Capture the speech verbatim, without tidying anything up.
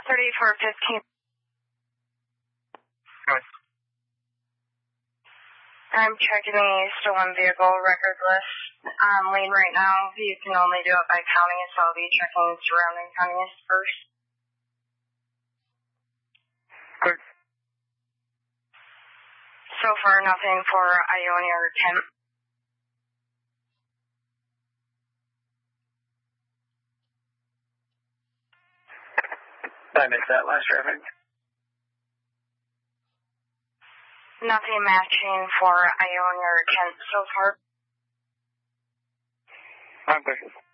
thirty-four fifteen. Good. I'm checking the stolen vehicle record list on lane right now. You can only do it by county, so I'll be checking surrounding counties first. Good. So far, nothing for Ionia or Kent. Did I miss that last traffic? Nothing matching for Ionia or Kent so far. Okay.